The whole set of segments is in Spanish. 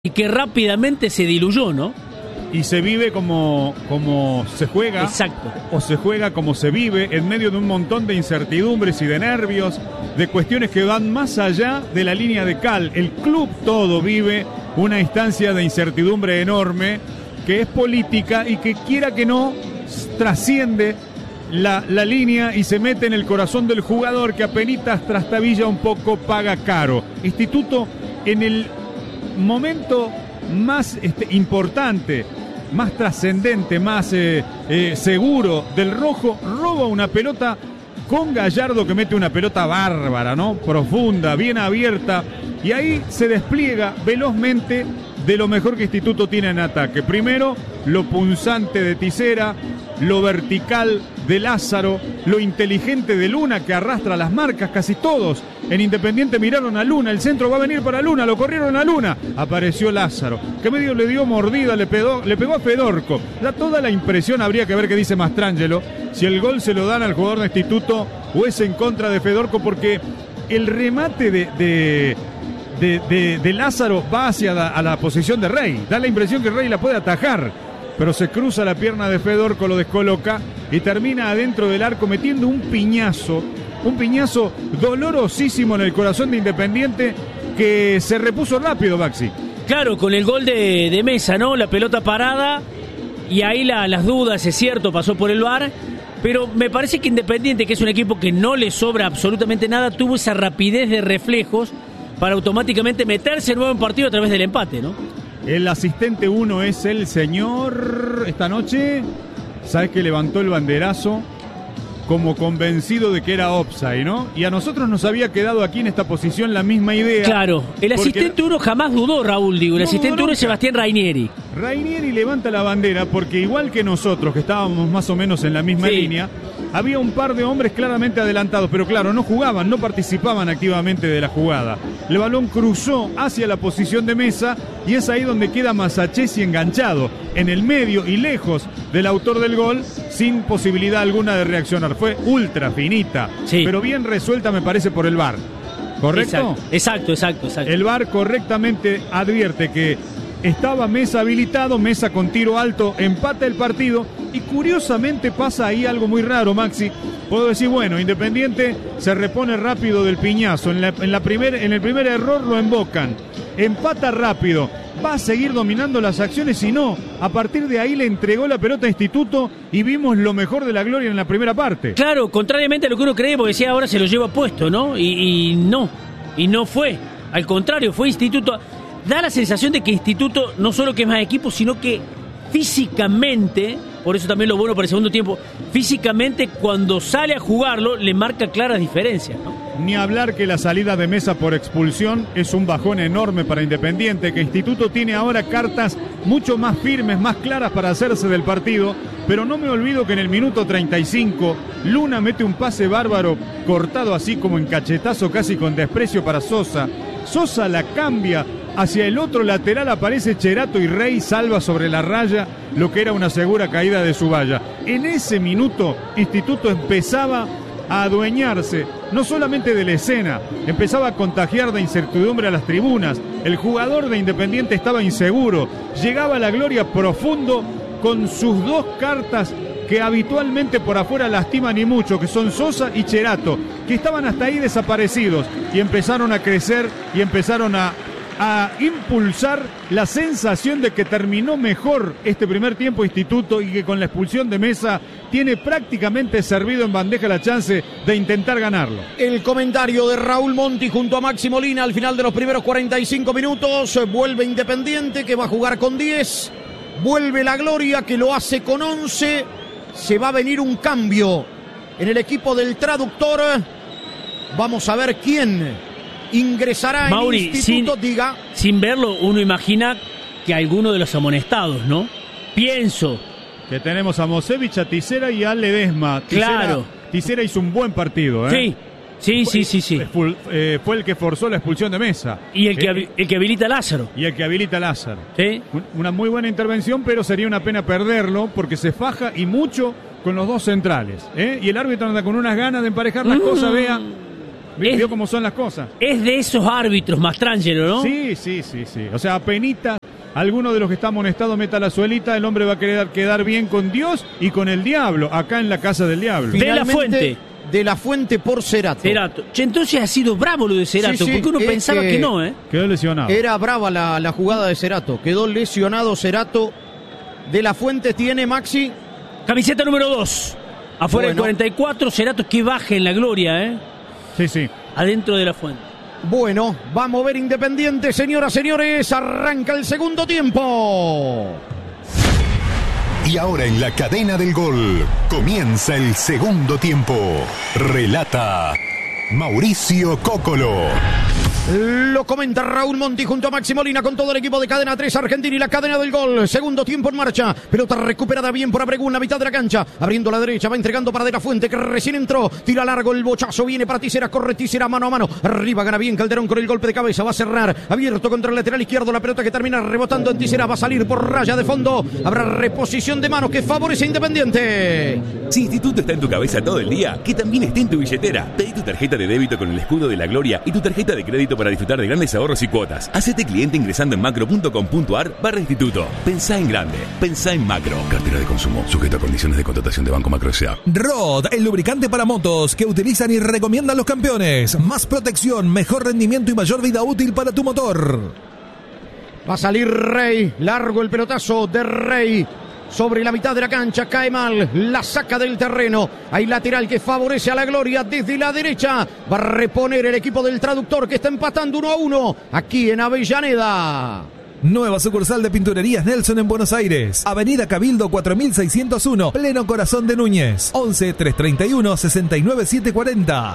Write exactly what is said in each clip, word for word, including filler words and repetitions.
y que rápidamente se diluyó, ¿no? Y se vive como, como se juega. Exacto. O se juega como se vive, en medio de un montón de incertidumbres y de nervios, de cuestiones que van más allá de la línea de cal. El club todo vive una instancia de incertidumbre enorme, que es política y que quiera que no, trasciende la, la línea y se mete en el corazón del jugador, que apenitas trastabilla un poco, paga caro. Instituto, en el momento más este, importante, más trascendente, más eh, eh, seguro del rojo, roba una pelota con Gallardo, que mete una pelota bárbara, ¿no? Profunda, bien abierta, y ahí se despliega velozmente de lo mejor que Instituto tiene en ataque. Primero, lo punzante de Tisera, lo vertical de Lázaro, lo inteligente de Luna, que arrastra las marcas. Casi todos en Independiente miraron a Luna, el centro va a venir para Luna, lo corrieron a Luna, apareció Lázaro, que medio le dio mordida, le pegó, le pegó a Fedorco. Da toda la impresión, habría que ver qué dice Mastrangelo, si el gol se lo dan al jugador de Instituto o es en contra de Fedorco, porque el remate de... de De, de, de Lázaro va hacia la, a la posición de Rey. Da la impresión que Rey la puede atajar, pero se cruza la pierna de Fedorco, lo descoloca y termina adentro del arco metiendo un piñazo, un piñazo dolorosísimo en el corazón de Independiente, que se repuso rápido, Maxi. Claro, con el gol de, de Mesa, ¿no? La pelota parada y ahí la, las dudas, es cierto, pasó por el V A R, pero me parece que Independiente, que es un equipo que no le sobra absolutamente nada, tuvo esa rapidez de reflejos para automáticamente meterse en nuevo en partido a través del empate, ¿no? El asistente uno es el señor, esta noche, ¿sabes que levantó el banderazo como convencido de que era offside, ¿no? Y a nosotros nos había quedado aquí en esta posición la misma idea. Claro, el asistente uno jamás dudó, Raúl, digo, el no asistente uno es Sebastián Rainieri. Rainieri levanta la bandera porque, igual que nosotros, que estábamos más o menos en la misma sí. línea, había un par de hombres claramente adelantados, pero claro, no jugaban, no participaban activamente de la jugada. El balón cruzó hacia la posición de Mesa y es ahí donde queda Masachesi enganchado, en el medio y lejos del autor del gol, sin posibilidad alguna de reaccionar. Fue ultra finita, sí. pero bien resuelta, me parece, por el V A R. ¿Correcto? Exacto, exacto, exacto. El V A R correctamente advierte que estaba Mesa habilitado, Mesa con tiro alto, empata el partido y curiosamente pasa ahí algo muy raro, Maxi. Puedo decir, bueno, Independiente se repone rápido del piñazo, en, la, en, la primer, en el primer error lo embocan, empata rápido, va a seguir dominando las acciones y no, a partir de ahí le entregó la pelota a Instituto y vimos lo mejor de la gloria en la primera parte. Claro, contrariamente a lo que uno cree, porque decía ahora se lo lleva puesto, ¿no? Y, y no, y no fue, al contrario, fue Instituto. Da la sensación de que Instituto no solo que es más equipo, sino que físicamente, por eso también lo bueno para el segundo tiempo, físicamente cuando sale a jugarlo le marca claras diferencias, ¿no? Ni hablar que la salida de Mesa por expulsión es un bajón enorme para Independiente, que Instituto tiene ahora cartas mucho más firmes, más claras para hacerse del partido, pero no me olvido que en el minuto treinta y cinco Luna mete un pase bárbaro, cortado así como en cachetazo, casi con desprecio para Sosa. Sosa la cambia hacia el otro lateral, aparece Cherato y Rey salva sobre la raya lo que era una segura caída de su valla. En ese minuto Instituto empezaba a adueñarse no solamente de la escena, empezaba a contagiar de incertidumbre a las tribunas. El jugador de Independiente estaba inseguro, llegaba a la gloria profundo con sus dos cartas que habitualmente por afuera lastiman y mucho, que son Sosa y Cherato, que estaban hasta ahí desaparecidos y empezaron a crecer y empezaron a a impulsar la sensación de que terminó mejor este primer tiempo Instituto y que con la expulsión de Mesa tiene prácticamente servido en bandeja la chance de intentar ganarlo. El comentario de Raúl Monti junto a Maxi Molina al final de los primeros cuarenta y cinco minutos. Vuelve Independiente, que va a jugar con diez. Vuelve la gloria, que lo hace con once. Se va a venir un cambio en el equipo del traductor. Vamos a ver quién ingresará Mauri, en Instituto, sin, diga. Sin verlo, uno imagina que alguno de los amonestados, ¿no? Pienso. Que tenemos a Mosevich, a Tisera y a Ledesma. Tisera, claro. Tisera hizo un buen partido, ¿eh? Sí, sí, sí, sí, sí. Fue, eh, fue el que forzó la expulsión de Mesa. Y el que, eh, el que habilita a Lázaro. Y el que habilita a Lázaro. Sí. Una muy buena intervención, pero sería una pena perderlo porque se faja y mucho con los dos centrales, ¿eh? Y el árbitro anda con unas ganas de emparejar las mm. cosas, vea. ¿Vio cómo son las cosas? Es de esos árbitros, Mastrangelo, ¿no? Sí, sí, sí, sí. O sea, apenita alguno de los que está amonestado meta la suelita, el hombre va a querer quedar bien con Dios y con el diablo, acá en la casa del diablo. De la Fuente. De la Fuente por Cerato. Cerato. Che, entonces ha sido bravo lo de Cerato, Sí, sí, porque uno es pensaba que- que no, ¿eh? Quedó lesionado. Era brava la, la jugada de Cerato. Quedó lesionado Cerato. De la Fuente tiene Maxi. Camiseta número dos. Afuera Bueno. del cuarenta y cuatro, Cerato que baje en la gloria, ¿eh? Sí, sí. Adentro de la Fuente. Bueno, va a mover Independiente, señoras, señores. Arranca el segundo tiempo. Y ahora en la cadena del gol comienza el segundo tiempo. Relata Mauricio Cóccolo. Lo comenta Raúl Monti junto a Maxi Molina con todo el equipo de Cadena tres Argentina y la cadena del gol. Segundo tiempo en marcha. Pelota recuperada bien por Abregu en la mitad de la cancha. Abriendo la derecha, va entregando para De la Fuente que recién entró. Tira largo el bochazo, viene para Tisera, corre Tisera mano a mano. Arriba gana bien Calderón con el golpe de cabeza. Va a cerrar. Abierto contra el lateral izquierdo. La pelota que termina rebotando en Tisera. Va a salir por raya de fondo. Habrá reposición de manos que favorece a Independiente. Si Instituto está en tu cabeza todo el día, que también esté en tu billetera. Pedí tu tarjeta de débito con el escudo de la gloria y tu tarjeta de crédito para disfrutar de grandes ahorros y cuotas. Hacete cliente ingresando en macro punto com punto ar barra instituto. Pensá en grande. Pensá en macro. Cartera de consumo, sujeta a condiciones de contratación de Banco Macro S A. Rod, el lubricante para motos que utilizan y recomiendan los campeones. Más protección, mejor rendimiento y mayor vida útil para tu motor. Va a salir Rey. Largo el pelotazo de Rey. Sobre la mitad de la cancha, cae mal, la saca del terreno. Hay lateral que favorece a la gloria desde la derecha. Va a reponer el equipo del traductor que está empatando uno a uno aquí en Avellaneda. Nueva sucursal de Pinturerías Nelson en Buenos Aires. Avenida Cabildo cuatro mil seiscientos uno, pleno corazón de Núñez. once, trescientos treinta y uno, sesenta y nueve, setecientos cuarenta.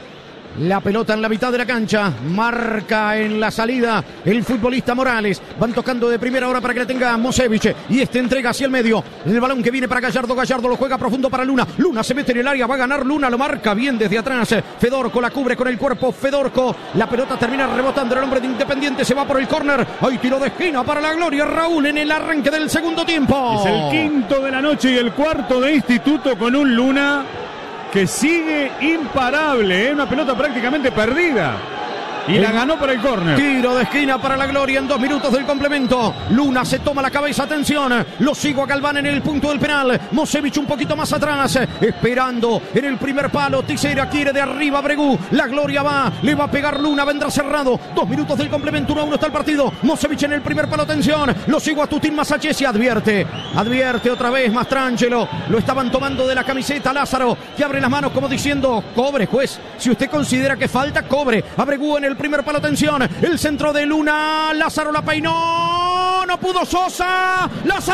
La pelota en la mitad de la cancha, marca en la salida el futbolista Morales. Van tocando de primera hora para que la tenga Mosevich. Y este entrega hacia el medio. El balón que viene para Gallardo. Gallardo lo juega profundo para Luna. Luna se mete en el área, va a ganar Luna. Lo marca bien desde atrás. Fedorco la cubre con el cuerpo. Fedorco. La pelota termina rebotando. El hombre de Independiente se va por el córner. Hay tiro de esquina para la gloria. Raúl en el arranque del segundo tiempo. Es el quinto de la noche y el cuarto de Instituto con un Luna que sigue imparable, ¿eh? Una pelota prácticamente perdida. Y la ganó para el córner. Tiro de esquina para la gloria en dos minutos del complemento. Luna se toma la cabeza, atención. Lo sigo a Galván en el punto del penal. Mosevich un poquito más atrás, esperando en el primer palo. Tisera quiere de arriba Abregu. La gloria va, le va a pegar Luna, vendrá cerrado. Dos minutos del complemento, uno a uno está el partido. Mosevich en el primer palo, atención. Lo sigo a Tutín Masachesi, advierte. Advierte otra vez Mastrangelo. Lo estaban tomando de la camiseta Lázaro, que abre las manos como diciendo, cobre juez. Si usted considera que falta, cobre. Abregu en el primer palo, atención, el centro de Luna, Lázaro la peinó, no pudo Sosa,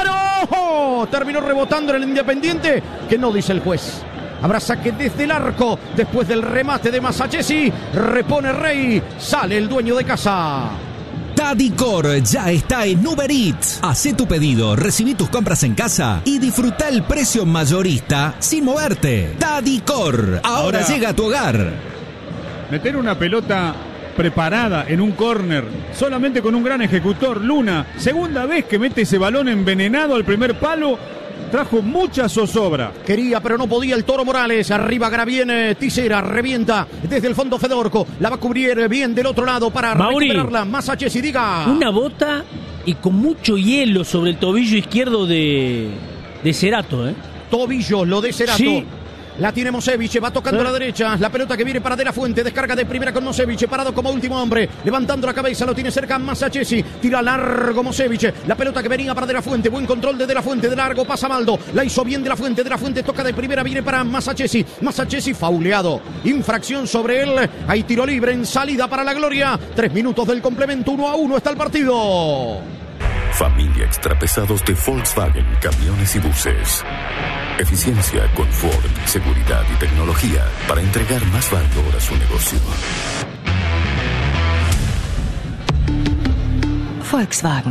Lázaro, terminó rebotando en el Independiente, que no dice el juez. Habrá saque desde el arco, después del remate de Masachesi, repone Rey, sale el dueño de casa. Tadicor ya está en Uber Eats. Hacé tu pedido, recibí tus compras en casa y disfruta el precio mayorista sin moverte. Tadicor, ahora, ahora llega a tu hogar. Meter una pelota preparada en un córner, solamente con un gran ejecutor, Luna, segunda vez que mete ese balón envenenado al primer palo, trajo mucha zozobra. Quería, pero no podía el Toro Morales. Arriba gana bien eh, Tisera, revienta desde el fondo Fedorco. La va a cubrir bien del otro lado para Mauri, recuperarla. Masachesi, diga. Una bota y con mucho hielo sobre el tobillo izquierdo de, de Cerato, ¿eh? Tobillo, lo de Cerato. Sí. La tiene Mosevich, va tocando ¿Eh? a la derecha. La pelota que viene para De la Fuente. Descarga de primera con Mosevich, parado como último hombre. Levantando la cabeza, lo tiene cerca Masachesi. Tira largo Mosevich. La pelota que venía para De la Fuente. Buen control de De la Fuente. De largo pasa Maldo. La hizo bien De la Fuente. De la Fuente toca de primera, viene para Masachesi. Masachesi fauleado. Infracción sobre él. Hay tiro libre en salida para la gloria. Tres minutos del complemento. Uno a uno está el partido. Familia extrapesados de Volkswagen, camiones y buses. Eficiencia, confort, seguridad y tecnología para entregar más valor a su negocio. Volkswagen.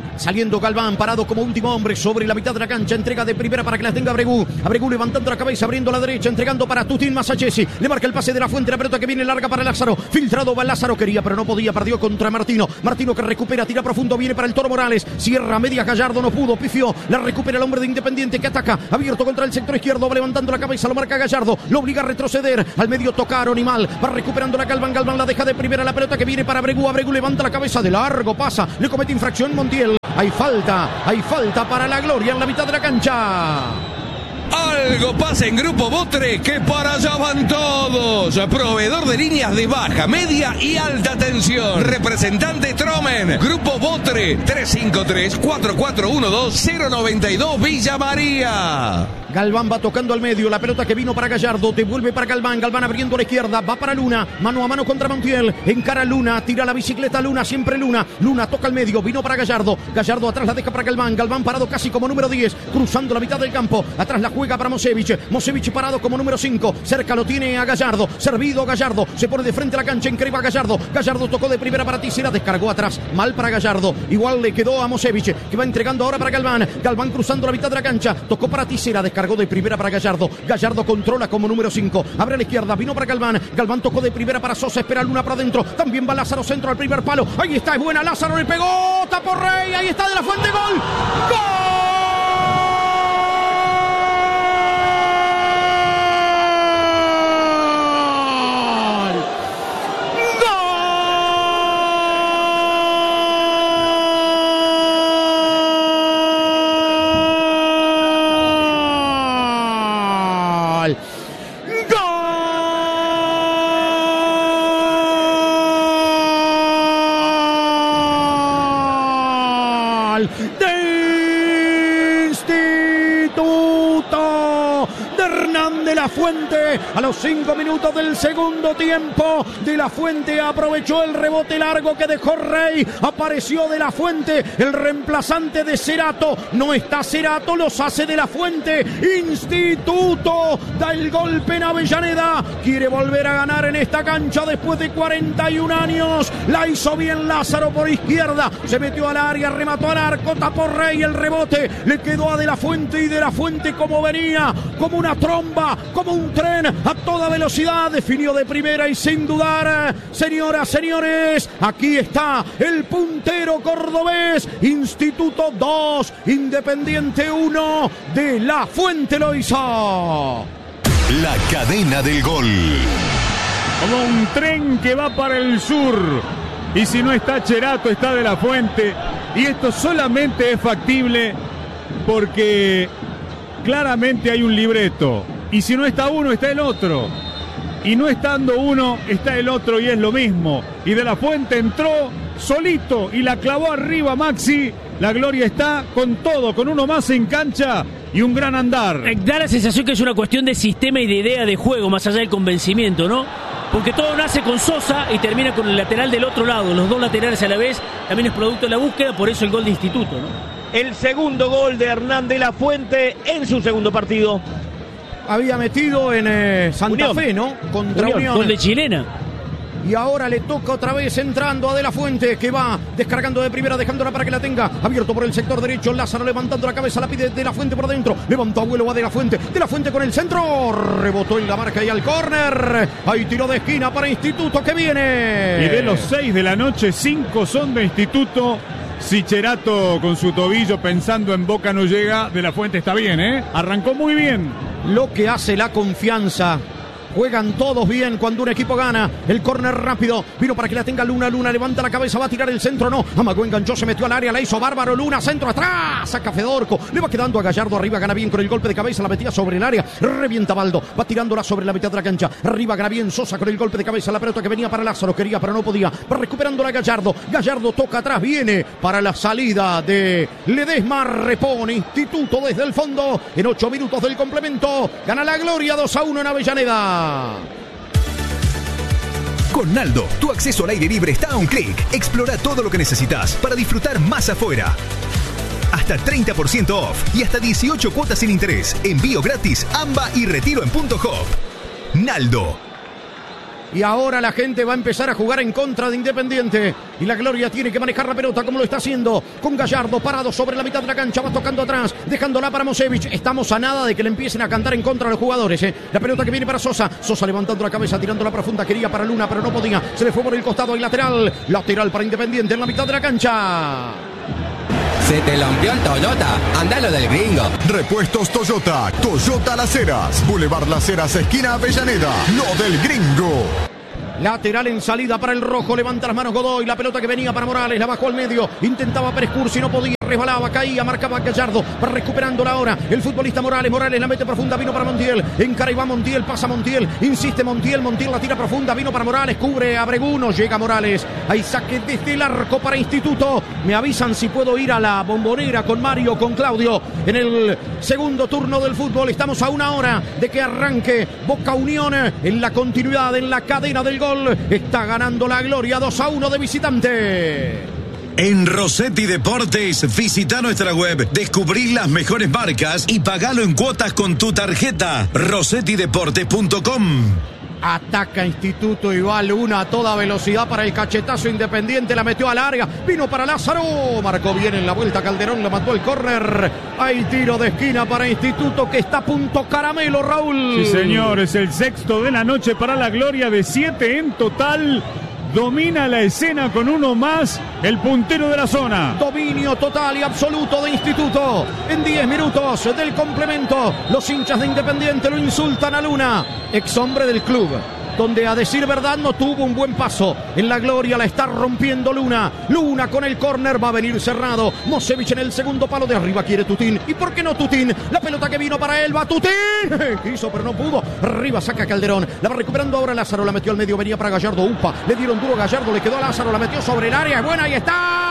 Saliendo Galván, parado como último hombre sobre la mitad de la cancha. Entrega de primera para que la tenga Abregu. Abregu levantando la cabeza, abriendo la derecha, entregando para Tutín Masachesi. Le marca el pase de la Fuente, la pelota que viene larga para Lázaro. Filtrado va Lázaro, quería pero no podía, perdió contra Martino. Martino que recupera, tira profundo, viene para el Toro Morales. Cierra media Gallardo, no pudo, pifió. La recupera el hombre de Independiente que ataca. Abierto contra el sector izquierdo, va levantando la cabeza, lo marca Gallardo. Lo obliga a retroceder. Al medio tocaron y mal. Va recuperando la Galván. Galván la deja de primera, la pelota que viene para Abregu. Abregu levanta la cabeza de largo, pasa. Le comete infracción Montiel. Hay falta, hay falta para la Gloria en la mitad de la cancha. Algo pasa en Grupo Botre, que para allá van todos. Proveedor de líneas de baja, media y alta tensión. Representante Tromen. Grupo Botre, tres cinco tres, cuatro cuatro uno dos, cero nueve dos, Villa María. Galván va tocando al medio, la pelota que vino para Gallardo, devuelve para Galván, Galván abriendo a la izquierda, va para Luna, mano a mano contra Montiel, encara Luna, tira la bicicleta Luna, siempre Luna, Luna toca al medio, vino para Gallardo, Gallardo atrás la deja para Galván, Galván parado casi como número diez, cruzando la mitad del campo, atrás la juega para Mosevich, Mosevich parado como número cinco, cerca lo tiene a Gallardo, servido Gallardo, se pone de frente a la cancha, encreva Gallardo, Gallardo tocó de primera para Tisera, descargó atrás, mal para Gallardo, igual le quedó a Mosevich, que va entregando ahora para Galván, Galván cruzando la mitad de la cancha, tocó para Tisera, descargó de primera para Gallardo, Gallardo controla como número cinco, abre a la izquierda, vino para Galván, Galván tocó de primera para Sosa, espera Luna para adentro, también va Lázaro centro al primer palo, ahí está, es buena, Lázaro le pegó, tapó Rey, ahí está de la Fuente, gol, gol. De Instituto de Hernán de la Fuente a los cinco minutos del segundo tiempo. De la Fuente aprovechó el rebote largo que dejó Rey, apareció de la Fuente, el reemplazante de Cerato, no está Cerato, los hace de la Fuente. Instituto da el golpe en Avellaneda, quiere volver a ganar en esta cancha después de cuarenta y un años. La hizo bien Lázaro por izquierda, se metió al área, remató al arco, tapó Rey, el rebote le quedó a de la Fuente, y de la Fuente como venía, como una tromba, como un tren a toda velocidad, definió de primera y sin dudar. Señoras, señores, aquí está el puntero cordobés. Instituto dos, Independiente uno, de la Fuente lo hizo. La cadena del gol. Como un tren que va para el sur. Y si no está Cerato, está de la Fuente. Y esto solamente es factible porque claramente hay un libreto. Y si no está uno, está el otro. Y no estando uno, está el otro, y es lo mismo. Y de la Fuente entró solito y la clavó arriba Maxi. La Gloria está con todo, con uno más en cancha y un gran andar. Da la sensación que es una cuestión de sistema y de idea de juego, más allá del convencimiento, ¿no? Porque todo nace con Sosa y termina con el lateral del otro lado. Los dos laterales a la vez también es producto de la búsqueda, por eso el gol de Instituto, ¿no? El segundo gol de Hernán de la Fuente en su segundo partido. Había metido en eh, Santa Unión. Fe, ¿no? Contra Unión. Unión. Gol de Chilena. Y ahora le toca otra vez entrando a De la Fuente, que va descargando de primera, dejándola para que la tenga. Abierto por el sector derecho, Lázaro levantando la cabeza, la pide De la Fuente por dentro. Levantó a vuelo, va De la Fuente. De la Fuente con el centro. Rebotó en la marca y al córner. Hay tiro de esquina para Instituto que viene. Y de los seis de la noche, cinco son de Instituto. Si Cerato con su tobillo pensando en Boca no llega, De la Fuente está bien, ¿eh? Arrancó muy bien. Lo que hace la confianza. Juegan todos bien cuando un equipo gana. El córner rápido. Vino para que la tenga Luna. Luna levanta la cabeza. Va a tirar el centro. No. Amagó, enganchó. Se metió al área. La hizo bárbaro. Luna. Centro atrás. Saca Fedorco. Le va quedando a Gallardo arriba. Gana bien con el golpe de cabeza. La metía sobre el área. Revienta Baldo. Va tirándola sobre la mitad de la cancha. Arriba gana bien Sosa con el golpe de cabeza. La pelota que venía para Lázaro. Quería pero no podía. Va recuperándola a Gallardo. Gallardo toca atrás. Viene para la salida de Ledesma. Repone Instituto desde el fondo. En ocho minutos del complemento. Gana la Gloria dos a uno en Avellaneda. Con Naldo, tu acceso al aire libre está a un clic. Explora todo lo que necesitas para disfrutar más afuera. Hasta treinta por ciento off y hasta dieciocho cuotas sin interés. Envío gratis, A M B A y retiro en Punto Hop. Naldo. Y ahora la gente va a empezar a jugar en contra de Independiente. Y la Gloria tiene que manejar la pelota como lo está haciendo. Con Gallardo parado sobre la mitad de la cancha. Va tocando atrás. Dejándola para Mosevich. Estamos a nada de que le empiecen a cantar en contra a los jugadores. ¿eh? La pelota que viene para Sosa. Sosa levantando la cabeza. Tirando la profunda. Quería para Luna, pero no podía. Se le fue por el costado. Y lateral. Lateral para Independiente en la mitad de la cancha. Se te lampió el Toyota. Andalo del gringo. Repuestos Toyota. Toyota Las Heras. Boulevard Las Heras, esquina Avellaneda. Lo del gringo. Lateral en salida para el rojo. Levanta las manos Godoy. La pelota que venía para Morales. La bajó al medio. Intentaba Pérez Cursi. No podía. Resbalaba. Caía. Marcaba Gallardo. Va recuperándola ahora. El futbolista Morales. Morales la mete profunda. Vino para Montiel. Encara y va Montiel. Pasa Montiel. Insiste Montiel. Montiel la tira profunda. Vino para Morales. Cubre a Breguno. Llega Morales. Hay saque desde el arco para Instituto. Me avisan si puedo ir a la Bombonera con Mario, con Claudio. En el segundo turno del fútbol. Estamos a una hora de que arranque Boca Unión. En la continuidad. En la cadena del gol. Está ganando la Gloria dos a uno de visitante. En Rossetti Deportes, visita nuestra web, descubrí las mejores marcas y pagalo en cuotas con tu tarjeta. rossetti deportes punto com. Ataca Instituto y va Luna a toda velocidad para el cachetazo Independiente. La metió al área. Vino para Lázaro. Marcó bien en la vuelta Calderón. Le mató el córner. Hay tiro de esquina para Instituto que está a punto caramelo, Raúl. Sí, señor. Es el sexto de la noche para la Gloria, de siete en total. Domina la escena con uno más, el puntero de la zona. Dominio total y absoluto de Instituto. En diez minutos del complemento, los hinchas de Independiente lo insultan a Luna, ex hombre del club, donde a decir verdad no tuvo un buen paso. En la Gloria la está rompiendo Luna. Luna con el córner, va a venir cerrado. Mosevich en el segundo palo, de arriba quiere Tutín. ¿Y por qué no Tutín? La pelota que vino para él, va Tutín. Quiso pero no pudo. Arriba saca Calderón. La va recuperando ahora Lázaro, la metió al medio, venía para Gallardo. Upa, le dieron duro a Gallardo, le quedó a Lázaro, la metió sobre el área. Es buena, ahí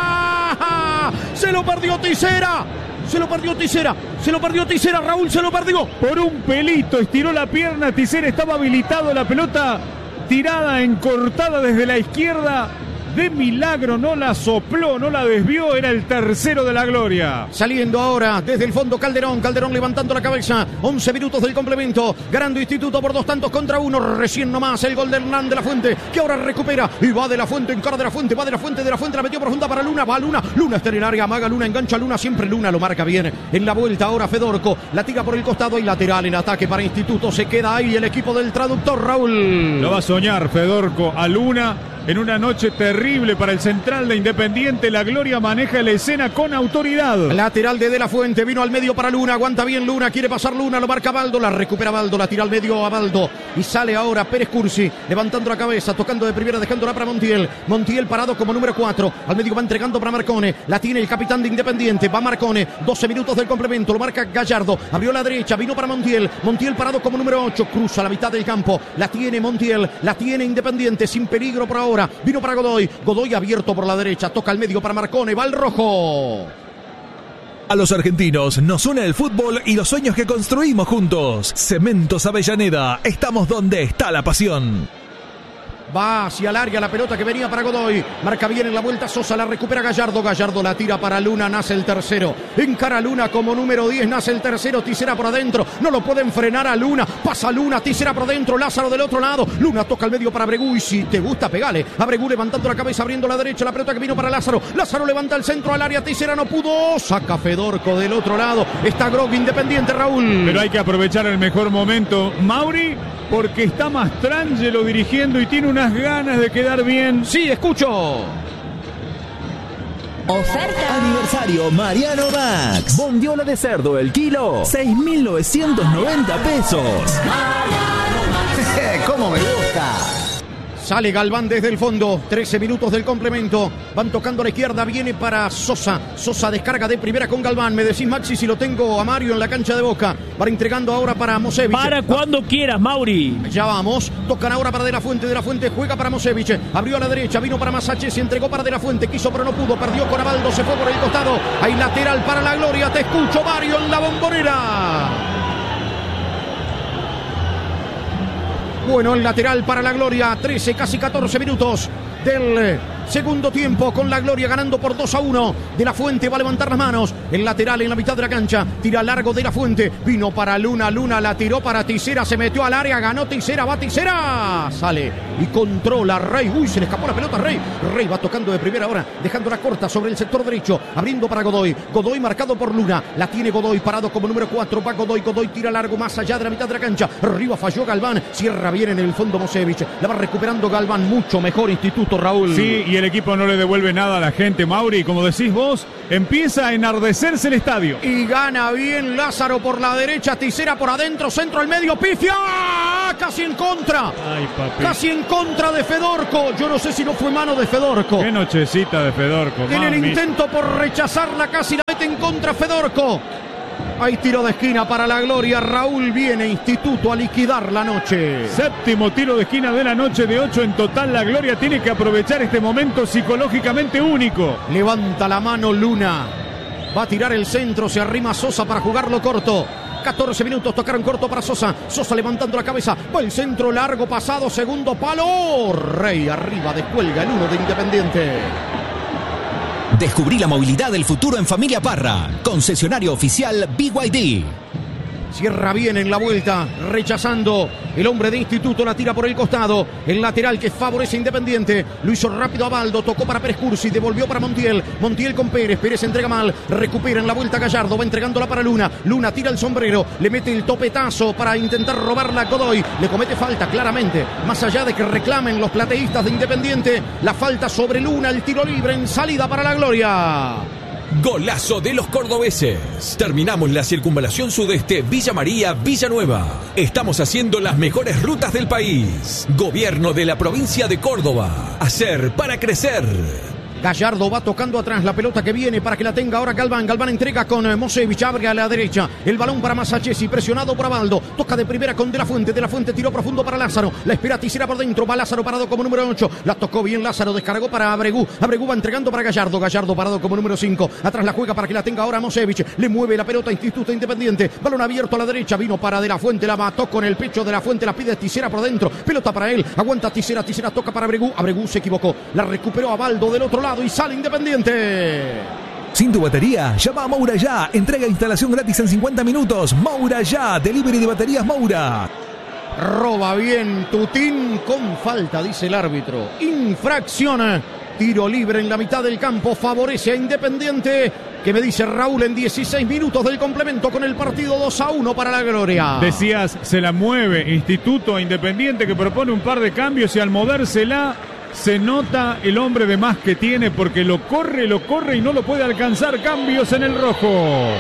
está. Se lo perdió Tisera. Se lo perdió Tisera, se lo perdió Tisera, Raúl, se lo perdió. Por un pelito, estiró la pierna, Tisera estaba habilitado, la pelota tirada, encortada desde la izquierda. De milagro no la sopló, no la desvió, era el tercero de la Gloria. Saliendo ahora desde el fondo Calderón, Calderón levantando la cabeza. once minutos del complemento, ganando Instituto por dos tantos contra uno. Recién nomás el gol de Hernán de la Fuente, que ahora recupera y va de la Fuente, encara de la Fuente, va de la Fuente, de la Fuente, la metió profunda para Luna, va Luna, Luna está en el área, amaga Luna, engancha Luna, siempre Luna lo marca bien. En la vuelta ahora Fedorco, la tira por el costado y lateral en ataque para Instituto. Se queda ahí el equipo del traductor, Raúl. Lo va a soñar Fedorco a Luna. En una noche terrible para el central de Independiente, la Gloria maneja la escena con autoridad. Lateral de De la Fuente, vino al medio para Luna, aguanta bien Luna, quiere pasar Luna, lo marca Baldo, la recupera Baldo, la tira al medio a Baldo y sale ahora Pérez Cursi, levantando la cabeza, tocando de primera, dejándola para Montiel. Montiel parado como número cuatro, al medio va entregando para Marcone, la tiene el capitán de Independiente, va Marcone, doce minutos del complemento, lo marca Gallardo, abrió la derecha, vino para Montiel, Montiel parado como número ocho, cruza la mitad del campo, la tiene Montiel, la tiene Independiente, sin peligro por ahora. Vino para Godoy, Godoy abierto por la derecha, toca al medio para Marcone, va el rojo. A los argentinos nos une el fútbol y los sueños que construimos juntos. Cementos Avellaneda, estamos donde está la pasión. Va hacia el área la pelota que venía para Godoy. Marca bien en la vuelta Sosa, la recupera Gallardo. Gallardo la tira para Luna, nace el tercero. Encara Luna como número diez, nace el tercero. Tisera por adentro, no lo pueden frenar a Luna. Pasa Luna, Tisera por adentro, Lázaro del otro lado. Luna toca al medio para Abregu y si te gusta, pegale. Abregu levantando la cabeza, abriendo la derecha. La pelota que vino para Lázaro. Lázaro levanta el centro al área, Tisera no pudo. Saca Fedorco del otro lado. Está Grog Independiente, Raúl. Pero hay que aprovechar el mejor momento, Mauri, porque está Mastrangelo dirigiendo y tiene unas ganas de quedar bien. Sí, escucho. Oferta. Aniversario Mariano Max. Bondiola de cerdo el kilo, seis mil novecientos noventa pesos. Mariano Max. ¿Cómo me gusta? Sale Galván desde el fondo, trece minutos del complemento, van tocando a la izquierda, viene para Sosa, Sosa descarga de primera con Galván, me decís Maxi si lo tengo a Mario en la cancha de Boca, van entregando ahora para Mosevich. Para cuando quieras, Mauri. Ya vamos, tocan ahora para De la Fuente, De la Fuente juega para Mosevich, abrió a la derecha, vino para Masache, se entregó para De la Fuente, quiso pero no pudo, perdió con Abaldo, se fue por el costado, hay lateral para la Gloria, te escucho Mario en la Bombonera. Bueno, el lateral para la Gloria, trece, casi catorce minutos del Segundo tiempo con la Gloria ganando por dos a uno. De la Fuente va a levantar las manos. El lateral en la mitad de la cancha. Tira largo de la Fuente. Vino para Luna. Luna la tiró para Tisera. Se metió al área. Ganó Tisera. Va Tisera. Sale y controla Rey. Uy, se le escapó la pelota a Rey. Rey va tocando de primera hora. Dejándola corta sobre el sector derecho. Abriendo para Godoy. Godoy marcado por Luna. La tiene Godoy parado como número cuatro. Va Godoy. Godoy tira largo más allá de la mitad de la cancha. Arriba falló Galván. Cierra bien en el fondo Mosevich. La va recuperando Galván. Mucho mejor Instituto, Raúl. Sí, y el equipo no le devuelve nada a la gente, Mauri. Como decís vos, empieza a enardecerse el estadio. Y gana bien Lázaro por la derecha. Tisera por adentro. Centro al medio. Pifia. Casi en contra. Ay, papi. Casi en contra de Fedorco. Yo no sé si no fue mano de Fedorco. Qué nochecita de Fedorco. En mami. el intento por rechazarla, casi la mete en contra Fedorco. Hay tiro de esquina para la Gloria. Raúl viene Instituto a liquidar la noche. Séptimo tiro de esquina de la noche, de ocho en total. La Gloria tiene que aprovechar este momento psicológicamente único. Levanta la mano Luna. Va a tirar el centro. Se arrima Sosa para jugarlo corto. catorce minutos, tocaron corto para Sosa. Sosa levantando la cabeza. Va el centro largo pasado. Segundo palo. Rey arriba. Descuelga el uno de Independiente. Descubrí la movilidad del futuro en Familia Parra. Concesionario oficial B Y D. Cierra bien en la vuelta, rechazando el hombre de Instituto, la tira por el costado, el lateral que favorece a Independiente, lo hizo rápido a Baldo, tocó para Pérez Cursi, devolvió para Montiel, Montiel con Pérez, Pérez entrega mal, recupera en la vuelta Gallardo, va entregándola para Luna, Luna tira el sombrero, le mete el topetazo para intentar robarla a Godoy, le comete falta claramente, más allá de que reclamen los plateístas de Independiente, la falta sobre Luna, el tiro libre en salida para la Gloria. Golazo de los cordobeses. Terminamos la circunvalación sudeste Villa María, Villanueva. Estamos haciendo las mejores rutas del país. Gobierno de la provincia de Córdoba. Hacer para crecer. Gallardo va tocando atrás la pelota que viene para que la tenga ahora Galván. Galván entrega con Mosevich, abre a la derecha. El balón para Masachesi, presionado por Abaldo. Toca de primera con De La Fuente. De La Fuente tiró profundo para Lázaro. La espera Tisera por dentro. Va Lázaro parado como número ocho. La tocó bien Lázaro. Descargó para Abregú. Abregú va entregando para Gallardo. Gallardo parado como número cinco. Atrás la juega para que la tenga ahora Mosevich. Le mueve la pelota a Instituto Independiente. Balón abierto a la derecha. Vino para De La Fuente. La mató con el pecho de La Fuente. La pide Tisera por dentro. Pelota para él. Aguanta Tisera. Tisera toca para Abregú. Abregú se equivocó. La recuperó Abaldo del otro lado y sale Independiente. Sin tu batería, llama a Moura Ya. Entrega e instalación gratis en cincuenta minutos. Moura Ya, delivery de baterías Moura. Roba bien Tutín con falta, dice el árbitro. Infracción. Tiro libre en la mitad del campo. Favorece a Independiente. Que me dice Raúl en dieciséis minutos del complemento con el partido dos a uno para la Gloria. Decías, se la mueve Instituto a Independiente, que propone un par de cambios y al movérsela se nota el hombre de más que tiene, porque lo corre, lo corre y no lo puede alcanzar. Cambios en el rojo.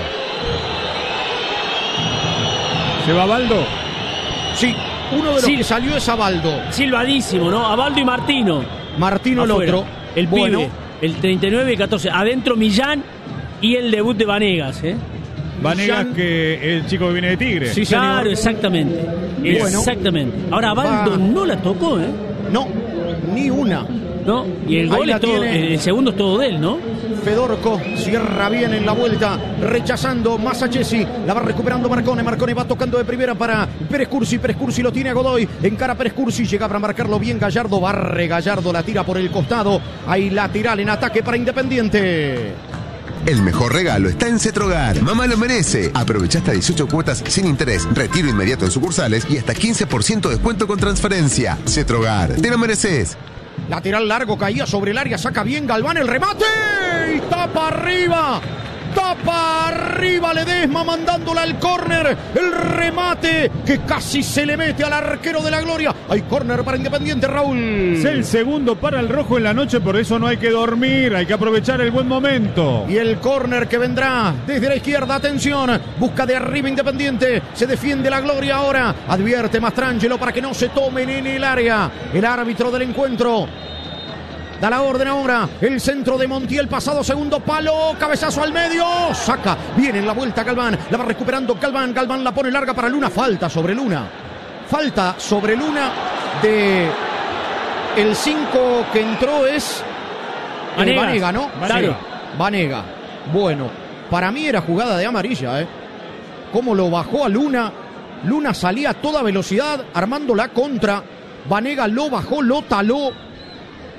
¿Se va Baldo? Sí, uno de los sí, que salió es Abaldo. Silvadísimo, ¿no? Abaldo y Martino. Martino el Afuera. otro. El bueno. pibe, el treinta y nueve y catorce. Adentro Millán y el debut de Vanegas, ¿eh? Vanegas, Millán, que el chico que viene de Tigre. Sí, claro, señor. exactamente. Bueno, exactamente. Ahora Abaldo va. no la tocó, ¿eh? No, ni una. ¿No? Y el Ahí gol la es todo, tiene. el segundo es todo de él, ¿no? Fedorco cierra bien en la vuelta, rechazando Masachesi, la va recuperando Marcone, Marcone va tocando de primera para Pérez Cursi, Pérez Cursi lo tiene a Godoy, encara Pérez Cursi, llega para marcarlo bien Gallardo, barre Gallardo, la tira por el costado, hay lateral en ataque para Independiente. El mejor regalo está en Cetrogar. Mamá lo merece. Aprovecha hasta dieciocho cuotas sin interés, retiro inmediato en sucursales y hasta quince por ciento de descuento con transferencia. Cetrogar, te lo mereces. Lateral largo, caía sobre el área, saca bien Galván el remate y tapa arriba. Tapa arriba Ledesma mandándola al córner. El remate que casi se le mete al arquero de la Gloria. Hay córner para Independiente, Raúl. Es el segundo para el rojo en la noche, por eso no hay que dormir, hay que aprovechar el buen momento. Y el córner que vendrá desde la izquierda, atención, busca de arriba Independiente, se defiende la Gloria ahora, advierte Mastrangelo para que no se tomen en el área. El árbitro del encuentro da la orden ahora, el centro de Montiel, pasado segundo palo, cabezazo al medio, saca, viene en la vuelta Galván, la va recuperando Galván, Galván la pone larga para Luna, falta sobre Luna, falta sobre Luna de el cinco que entró es el Vanega, ¿no? Claro. Vanega, bueno, para mí era jugada de amarilla, ¿eh? Cómo lo bajó a Luna, Luna salía a toda velocidad, armando la contra, Vanega lo bajó, lo taló.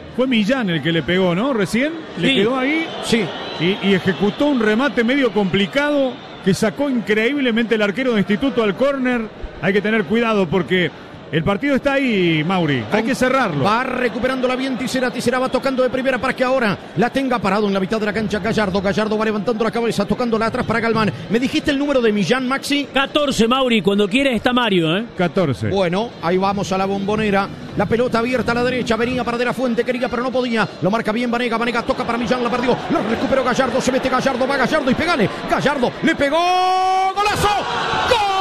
Fue Millán el que le pegó, ¿no? Recién le Sí. quedó ahí. Sí. Y, y ejecutó un remate medio complicado que sacó increíblemente el arquero de Instituto al córner. Hay que tener cuidado porque el partido está ahí, Mauri. Hay que cerrarlo. Va recuperándola bien Tisera. Tisera va tocando de primera para que ahora la tenga parado en la mitad de la cancha Gallardo. Gallardo va levantando la cabeza, tocándola atrás para Galván. ¿Me dijiste el número de Millán, Maxi? catorce, Mauri. Cuando quieres está Mario, ¿eh? catorce. Bueno, ahí vamos a la Bombonera. La pelota abierta a la derecha. Venía para De la Fuente, quería, pero no podía. Lo marca bien Vanega. Vanega toca para Millán, la perdió. Lo recuperó Gallardo. Se mete Gallardo. Va Gallardo y pegale. Gallardo le pegó. ¡Golazo! ¡Gol!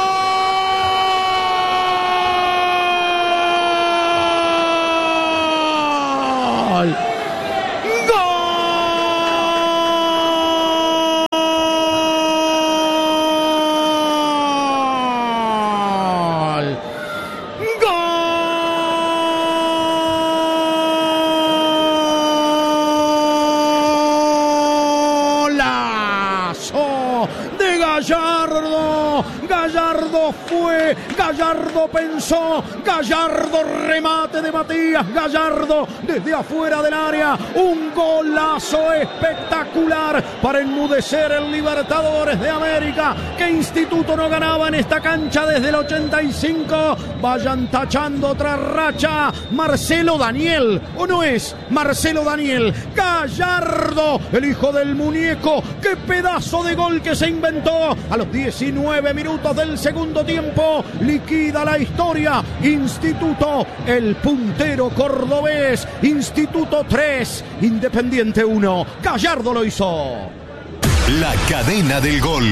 Gallardo, Gallardo fue, Gallardo pensó, Gallardo remate de Matías Gallardo desde afuera del área, un golazo espectacular para enmudecer el Libertadores de América. ¿Qué Instituto no ganaba en esta cancha desde el ochenta y cinco? Vayan tachando otra racha. Marcelo Daniel, ¿o no es Marcelo Daniel? Gallardo, el hijo del muñeco, qué pedazo de gol que se inventó a los diecinueve minutos del segundo tiempo. Liquida la historia. Instituto, el puntero cordobés. Instituto tres, Independiente uno. Gallardo lo hizo. La cadena del gol.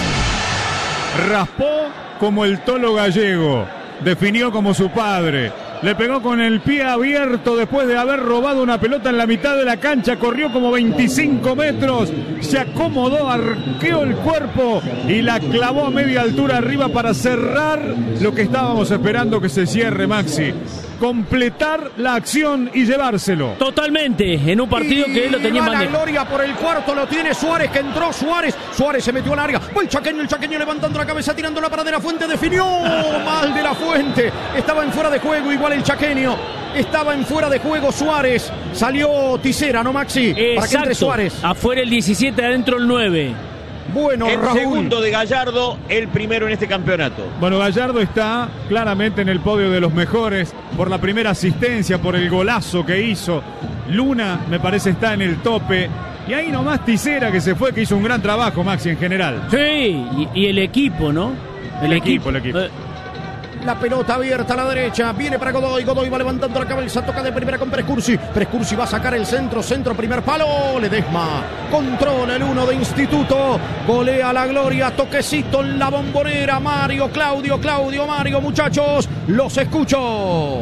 Raspó como el tolo gallego. Definió como su padre. Le pegó con el pie abierto después de haber robado una pelota en la mitad de la cancha. Corrió como veinticinco metros. Se acomodó, arqueó el cuerpo y la clavó a media altura arriba para cerrar lo que estábamos esperando que se cierre, Maxi. Completar la acción y llevárselo. Totalmente, en un partido y que él lo tenía en va la bandeja. gloria por el cuarto, lo tiene Suárez, que entró Suárez. Suárez se metió al área. Va el chaqueño, el chaqueño levantando la cabeza, tirándola para De la Fuente. Definió mal De la Fuente. Estaba en fuera de juego, igual el chaqueño. Estaba en fuera de juego Suárez. Salió Tisera, ¿no, Maxi? Exacto. Para que entre Suárez. Afuera el diecisiete, adentro el nueve. Bueno, el Raúl. segundo de Gallardo, el primero en este campeonato. Bueno, Gallardo está claramente en el podio de los mejores por la primera asistencia, por el golazo que hizo. Luna, me parece, está en el tope. Y ahí nomás Tisera, que se fue, que hizo un gran trabajo, Maxi, en general. Sí, y, y el equipo, ¿no? El equipo, el equipo. Eh, La pelota abierta a la derecha, viene para Godoy, Godoy va levantando la cabeza, toca de primera con Prescursi, Prescursi va a sacar el centro, centro, primer palo, Ledesma, controla el uno de Instituto, golea la gloria, toquecito en la Bombonera, Mario, Claudio, Claudio, Mario, muchachos, los escucho.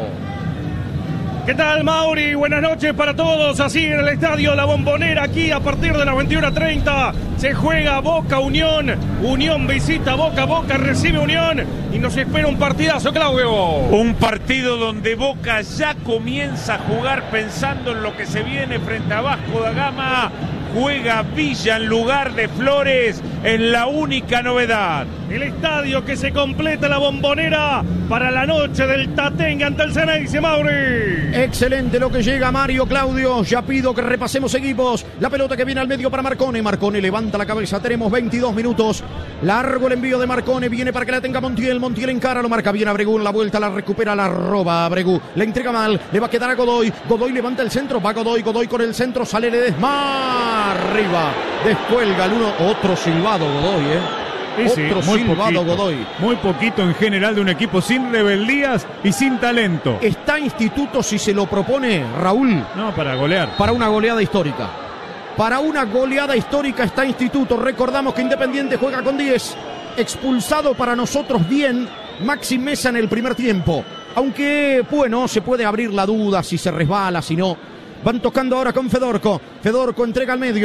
¿Qué tal, Mauri? Buenas noches para todos. Así en el estadio La Bombonera, aquí a partir de las veintiuna treinta se juega Boca Unión. Unión visita Boca, Boca recibe Unión y nos espera un partidazo, Claudio. Un partido donde Boca ya comienza a jugar pensando en lo que se viene frente a Vasco da Gama. Juega Villa en lugar de Flores, en la única novedad. El estadio que se completa La Bombonera para la noche del Tatengue ante el Ceneice, Mauri. Excelente lo que llega Mario, Claudio. Ya pido que repasemos equipos. La pelota que viene al medio para Marcone. Marcone levanta la cabeza. Tenemos veintidós minutos. Largo el envío de Marcone. Viene para que la tenga Montiel. Montiel encara. Lo marca bien Abregu en la vuelta. La recupera. La roba Abregu. La entrega mal. Le va a quedar a Godoy. Godoy levanta el centro. Va Godoy. Godoy con el centro. Sale Ledesma. Arriba. Descuelga el uno. Otro silbado Godoy, eh. Sí, sí, Otro muy silbado poquito, Godoy. Muy poquito en general de un equipo sin rebeldías y sin talento. Está Instituto, si se lo propone, Raúl. No, para golear. Para una goleada histórica. Para una goleada histórica está Instituto. Recordamos que Independiente juega con diez. Expulsado para nosotros bien Maxi Mesa en el primer tiempo. Aunque, bueno, se puede abrir la duda si se resbala, si no. Van tocando ahora con Fedorco. Fedorco entrega al medio.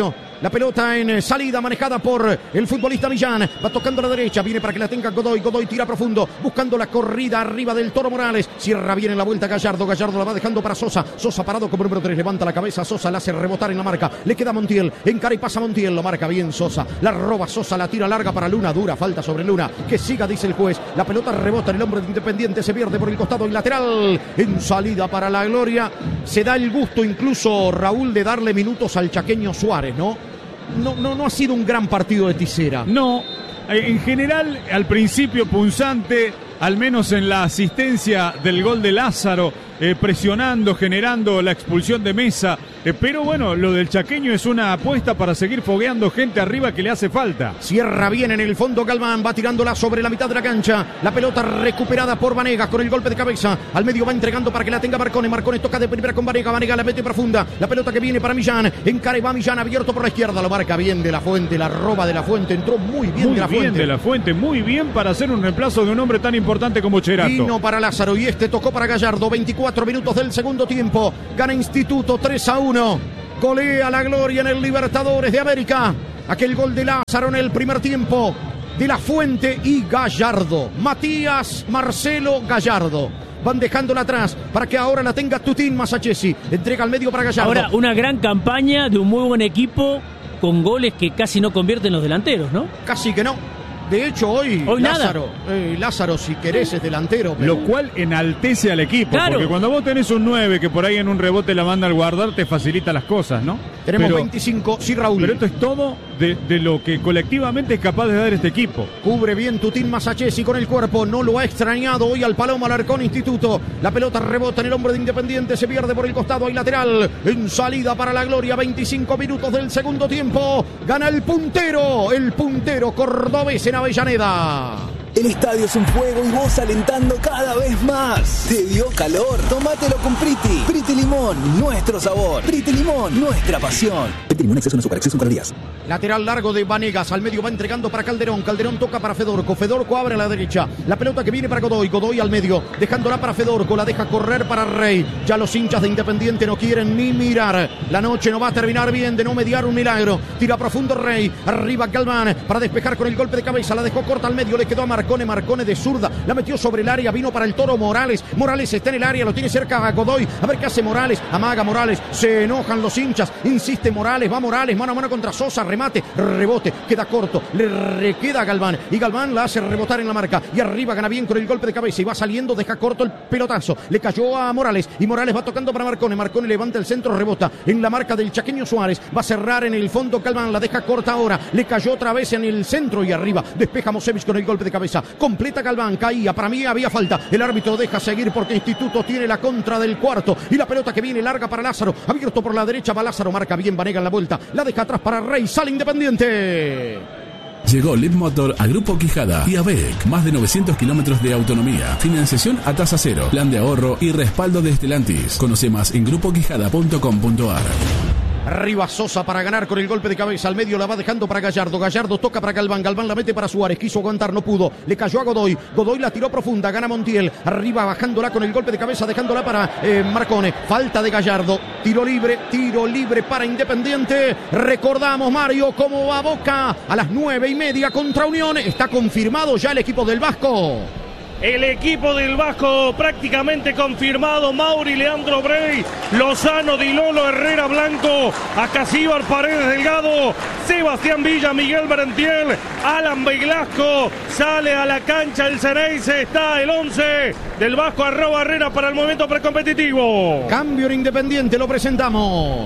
La pelota en salida manejada por el futbolista Millán. Va tocando a la derecha. Viene para que la tenga Godoy. Godoy tira profundo. Buscando la corrida arriba del Toro Morales. Cierra bien en la vuelta Gallardo. Gallardo la va dejando para Sosa. Sosa parado como número tres. Levanta la cabeza. Sosa la hace rebotar en la marca. Le queda Montiel. Encara y pasa Montiel. Lo marca bien Sosa. La roba Sosa. La tira larga para Luna. Dura falta sobre Luna. Que siga, dice el juez. La pelota rebota en el hombre de Independiente. Se pierde por el costado y lateral. En salida para la gloria. Se da el gusto incluso Raúl de darle minutos al chaqueño Suárez, ¿no? No, no, no ha sido un gran partido de Tisera. No, en general al principio punzante, al menos en la asistencia del gol de Lázaro, eh, presionando, generando la expulsión de Mesa, eh, pero bueno, lo del chaqueño es una apuesta para seguir fogueando gente arriba que le hace falta. Cierra bien en el fondo Galván, va tirándola sobre la mitad de la cancha, la pelota recuperada por Vanegas con el golpe de cabeza, al medio va entregando para que la tenga Marcone, Marcone toca de primera con Vanegas, Vanegas la mete profunda, la pelota que viene para Millán, encara y va Millán abierto por la izquierda, lo marca bien de la Fuente, la roba de la Fuente, entró muy bien muy de la bien Fuente. de la Fuente, muy bien para hacer un reemplazo de un hombre tan importante como Cherato. Vino para Lázaro y este tocó para Gallardo, veinticuatro minutos del segundo tiempo, gana Instituto tres a uno, golea la gloria en el Libertadores de América, aquel gol de Lázaro en el primer tiempo, de la Fuente y Gallardo, Matías Marcelo Gallardo. Van dejándola atrás para que ahora la tenga Tutín Masachesi, entrega al medio para Gallardo. Ahora una gran campaña de un muy buen equipo con goles que casi no convierten los delanteros, ¿no? Casi que no. De hecho, hoy, hoy Lázaro, eh, Lázaro, si querés, es delantero. Pero... Lo cual enaltece al equipo, claro. Porque cuando vos tenés un nueve que por ahí en un rebote la manda al guardar, te facilita las cosas, ¿no? Tenemos pero, veinticinco, sí, Raúl. Pero esto es todo de, de lo que colectivamente es capaz de dar este equipo. Cubre bien Tutín Masachesi con el cuerpo, no lo ha extrañado hoy al Paloma Alarcón Instituto. La pelota rebota en el hombre de Independiente, se pierde por el costado, hay lateral. En salida para la gloria, veinticinco minutos del segundo tiempo. Gana el puntero, el puntero cordobés en Avellaneda. El estadio es un fuego y vos alentando cada vez más. ¿Te dio calor? Tómatelo con Priti. Priti Limón, nuestro sabor. Priti Limón, nuestra pasión. Priti Limón, exceso en azúcar, exceso en calorías. Lateral largo de Vanegas, al medio va entregando para Calderón. Calderón toca para Fedorco. Fedorco abre a la derecha. La pelota que viene para Godoy. Godoy al medio, dejándola para Fedorco. La deja correr para Rey. Ya los hinchas de Independiente no quieren ni mirar. La noche no va a terminar bien de no mediar un milagro. Tira profundo Rey. Arriba Galván para despejar con el golpe de cabeza. La dejó corta al medio, le quedó a Marcone. Marcone de zurda. La metió sobre el área. Vino para el Toro Morales. Morales está en el área. Lo tiene cerca a Godoy. A ver qué hace Morales. Amaga Morales. Se enojan los hinchas. Insiste Morales. Va Morales. Mano a mano contra Sosa. Remate. Rebote. Queda corto. Le requeda a Galván. Y Galván la hace rebotar en la marca. Y arriba gana bien con el golpe de cabeza. Y va saliendo. Deja corto el pelotazo. Le cayó a Morales. Y Morales va tocando para Marcone. Marcone levanta el centro. Rebota en la marca del chaqueño Suárez. Va a cerrar en el fondo Galván. La deja corta ahora. Le cayó otra vez en el centro y arriba. Despeja Mosevich con el golpe de cabeza. Completa Galván. Caía. Para mí había falta. El árbitro deja seguir porque Instituto tiene la contra del cuarto. Y la pelota que viene larga para Lázaro. Abierto por la derecha va Lázaro. Marca bien Vanega en la vuelta. La deja atrás para Rey. Sale Independiente. Llegó Lead Motor a Grupo Quijada y a B E C. Más de novecientos kilómetros de autonomía. Financiación a tasa cero. Plan de ahorro y respaldo de Stellantis. Conoce más en grupo quijada punto com punto a r. Arriba Sosa para ganar con el golpe de cabeza. Al medio la va dejando para Gallardo. Gallardo toca para Galván. Galván la mete para Suárez. Quiso aguantar, no pudo. Le cayó a Godoy. Godoy la tiró profunda. Gana Montiel. Arriba bajándola con el golpe de cabeza. Dejándola para eh, Marcone. Falta de Gallardo. Tiro libre. Tiro libre para Independiente. Recordamos, Mario, cómo va Boca a las nueve y media contra Unión. Está confirmado ya el equipo del Vasco. El equipo del Vasco prácticamente confirmado. Mauri, Leandro Brey, Lozano, Dilolo, Herrera Blanco, Acasíbar, Paredes Delgado, Sebastián Villa, Miguel Berentiel, Alan Velasco. Sale a la cancha el Ceneice. Está el once del Vasco, arroba Herrera para el momento precompetitivo. Cambio en Independiente, lo presentamos.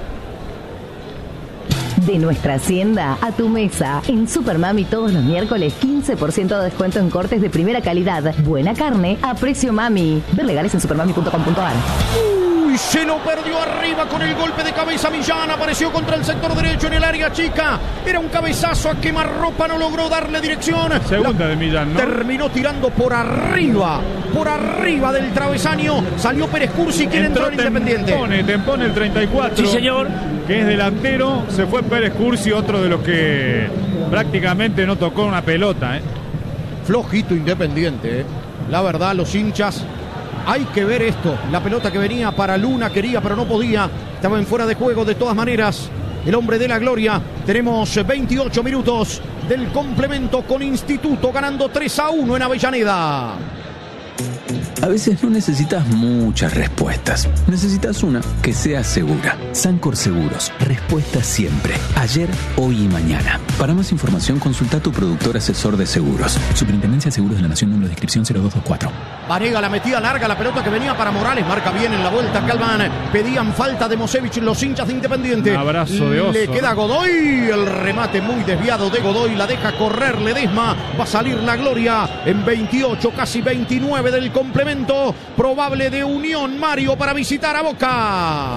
De nuestra hacienda a tu mesa. En Supermami todos los miércoles quince por ciento de descuento en cortes de primera calidad. Buena carne a precio mami. Ver legales en supermami punto com punto a r. Uy, se lo perdió arriba con el golpe de cabeza Millán. Apareció contra el sector derecho en el área chica. Era un cabezazo a quemarropa, no logró darle dirección. Segunda de Millán, ¿no? Terminó tirando por arriba. Por arriba del travesaño. Salió Pérez Cursi, quien entró, entró en Independiente. Tempone, Tempone el treinta y cuatro. Sí, señor. Que es delantero. Se fue Pérez Cursi, otro de los que prácticamente no tocó una pelota, ¿eh? Flojito Independiente, ¿eh? La verdad, los hinchas, hay que ver esto. La pelota que venía para Luna, quería pero no podía. Estaba en fuera de juego de todas maneras. el hombre de la gloria. Tenemos veintiocho minutos del complemento con Instituto ganando tres a uno en Avellaneda. A veces no necesitas muchas respuestas. Necesitas una que sea segura. Sancor Seguros. Respuesta siempre. Ayer, hoy y mañana. Para más información, consulta a tu productor asesor de seguros. Superintendencia de Seguros de la Nación, número de inscripción cero dos dos cuatro. Vanega la metía larga, la pelota que venía para Morales. Marca bien en la vuelta Calván. Pedían falta de Mosevich los hinchas de Independiente. Un abrazo de oso. Le queda Godoy. El remate muy desviado de Godoy. La deja correr Ledesma. Va a salir la gloria en veintiocho, casi veintinueve del complemento. Probable de Unión, Mario, para visitar a Boca.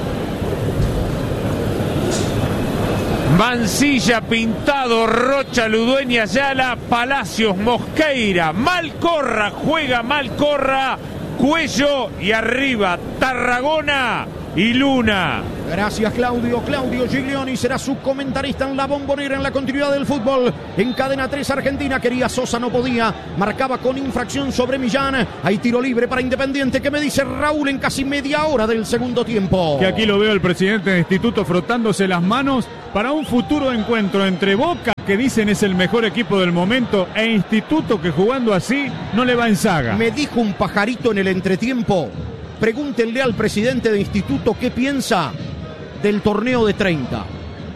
Mancilla, Pintado, Rocha, Ludueña, Ayala, Palacios, Mosqueira, Malcorra, juega Malcorra, Cuello y arriba Tarragona y Luna. Gracias, Claudio. Claudio Giglioni será su comentarista en la Bombonera en la continuidad del fútbol. En cadena tres Argentina, quería Sosa, no podía. Marcaba con infracción sobre Millán. Hay tiro libre para Independiente. ¿Qué me dice Raúl en casi media hora del segundo tiempo? Que aquí lo veo el presidente del instituto frotándose las manos para un futuro encuentro entre Boca, que dicen es el mejor equipo del momento, e Instituto, que jugando así no le va en saga. Me dijo un pajarito en el entretiempo. Pregúntenle al presidente de Instituto qué piensa del torneo de treinta.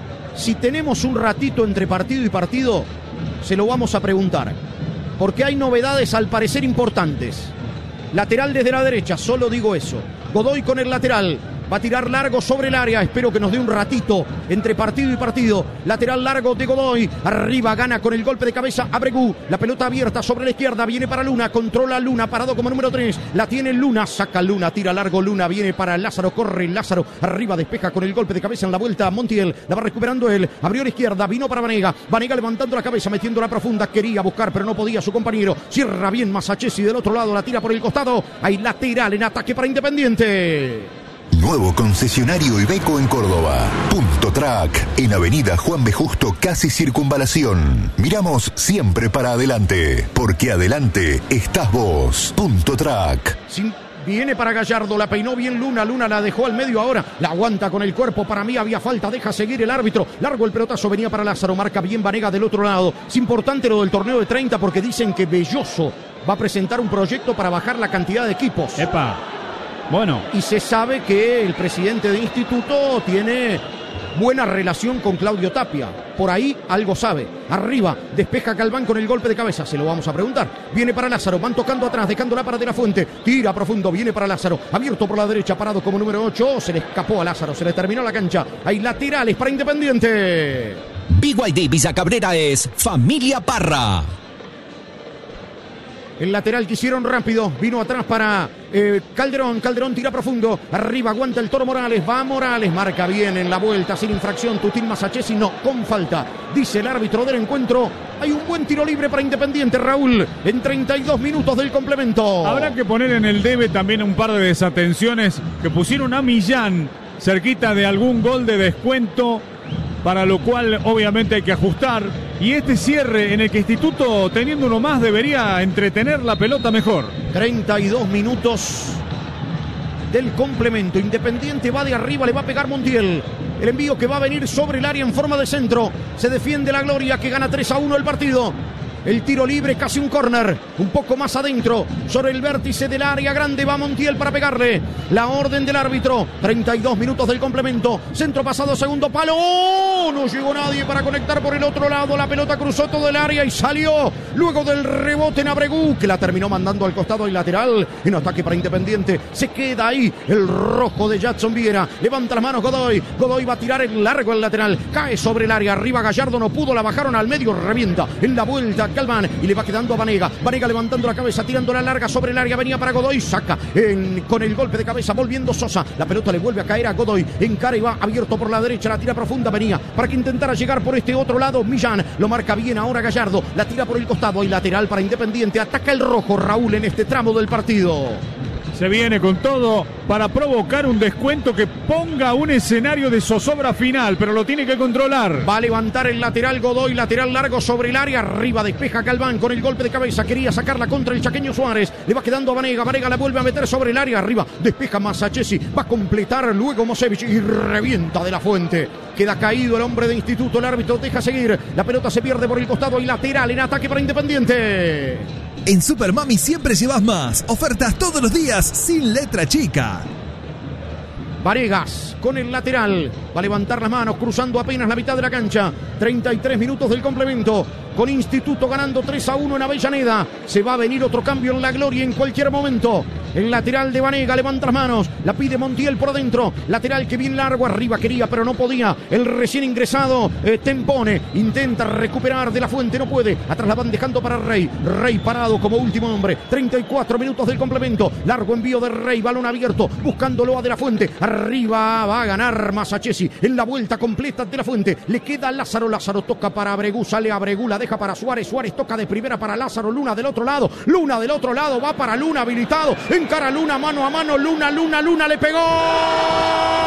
Si tenemos un ratito entre partido y partido, se lo vamos a preguntar. Porque hay novedades al parecer importantes. Lateral desde la derecha, solo digo eso. Godoy con el lateral. Va a tirar largo sobre el área. Espero que nos dé un ratito entre partido y partido. Lateral largo de Godoy. Arriba gana con el golpe de cabeza Abregu. La pelota abierta sobre la izquierda. Viene para Luna. Controla Luna. Parado como número tres. La tiene Luna. Saca Luna. Tira largo Luna. Viene para Lázaro. Corre Lázaro. Arriba despeja con el golpe de cabeza en la vuelta. Montiel. La va recuperando él. Abrió a la izquierda. Vino para Vanega. Vanega levantando la cabeza. Metiendo la profunda. Quería buscar pero no podía su compañero. Cierra bien Masachesi del otro lado. La tira por el costado. Hay lateral en ataque para Independiente. Nuevo concesionario Iveco en Córdoba. Punto Track, en Avenida Juan B. Justo, casi Circunvalación. Miramos siempre para adelante, porque adelante estás vos. Punto Track. Sin... Viene para Gallardo, la peinó bien Luna, Luna la dejó al medio ahora, la aguanta con el cuerpo, para mí había falta, deja seguir el árbitro, largo el pelotazo, venía para Lázaro, marca bien Vanega del otro lado. Es importante lo del torneo de treinta porque dicen que Belloso va a presentar un proyecto para bajar la cantidad de equipos. Epa. Bueno. Y se sabe que el presidente de Instituto tiene buena relación con Claudio Tapia. Por ahí algo sabe. Arriba, despeja Calván con el golpe de cabeza. Se lo vamos a preguntar. Viene para Lázaro, van tocando atrás, dejándola para De La Fuente. Tira profundo, viene para Lázaro. Abierto por la derecha, parado como número ocho. Se le escapó a Lázaro, se le terminó la cancha. Hay laterales para Independiente. B Y D Villa Cabrera es Familia Parra. El lateral que hicieron rápido, vino atrás para eh, Calderón, Calderón tira profundo, arriba aguanta el Toro Morales, va Morales, marca bien en la vuelta, sin infracción, Tutín Masachesi, no, con falta, dice el árbitro del encuentro. Hay un buen tiro libre para Independiente, Raúl, en treinta y dos minutos del complemento. Habrá que poner en el debe también un par de desatenciones que pusieron a Millán cerquita de algún gol de descuento, para lo cual obviamente hay que ajustar. Y este cierre en el que Instituto, teniendo uno más, debería entretener la pelota mejor. treinta y dos minutos del complemento. Independiente va de arriba, le va a pegar Montiel. El envío que va a venir sobre el área en forma de centro. Se defiende la Gloria, que gana tres a uno el partido. El tiro libre, casi un córner, un poco más adentro, sobre el vértice del área grande, va Montiel para pegarle. La orden del árbitro, treinta y dos minutos del complemento, centro pasado, segundo palo, ¡oh! No llegó nadie para conectar por el otro lado, la pelota cruzó todo el área y salió, luego del rebote en Abregu, que la terminó mandando al costado y lateral, en ataque para Independiente, se queda ahí el rojo de Jackson Viera, levanta las manos Godoy, Godoy va a tirar en largo el lateral, cae sobre el área, arriba Gallardo no pudo, la bajaron al medio, revienta, en la vuelta Calván y le va quedando a Vanega. Vanega levantando la cabeza, tirando la larga sobre el área. Venía para Godoy, saca en, con el golpe de cabeza, volviendo Sosa. La pelota le vuelve a caer a Godoy. Encara y va abierto por la derecha. La tira profunda. Venía para que intentara llegar por este otro lado. Millán lo marca bien ahora Gallardo. La tira por el costado y lateral para Independiente. Ataca el rojo Raúl en este tramo del partido. Se viene con todo para provocar un descuento que ponga un escenario de zozobra final, pero lo tiene que controlar. Va a levantar el lateral Godoy, lateral largo sobre el área, arriba despeja Galván con el golpe de cabeza, quería sacarla contra el chaqueño Suárez, le va quedando a Vanega, Vanega la vuelve a meter sobre el área, arriba despeja Masachesi, va a completar luego Mosevich y revienta de la Fuente. Queda caído el hombre de Instituto, el árbitro deja seguir, la pelota se pierde por el costado y lateral en ataque para Independiente. En Super Mami siempre llevas más. Ofertas todos los días sin letra chica. Varegas con el lateral. Va a levantar las manos cruzando apenas la mitad de la cancha. treinta y tres minutos del complemento. Con Instituto ganando tres a uno en Avellaneda. Se va a venir otro cambio en la gloria en cualquier momento. El lateral de Vanega levanta las manos. La pide Montiel por adentro. Lateral que bien largo. Arriba quería pero no podía. El recién ingresado eh, Tempone. Intenta recuperar de la Fuente. No puede. Atrás la van dejando para Rey. Rey parado como último hombre. treinta y cuatro minutos del complemento. Largo envío de Rey. Balón abierto. Buscándolo a de la Fuente. Arriba va a ganar Masachesi. En la vuelta completa de la Fuente. Le queda Lázaro. Lázaro toca para Abregu. Sale Abregu. La deja para Suárez. Suárez toca de primera para Lázaro. Luna del otro lado. Luna del otro lado. Va para Luna habilitado. Encara Luna mano a mano. Luna, Luna, Luna le pegó.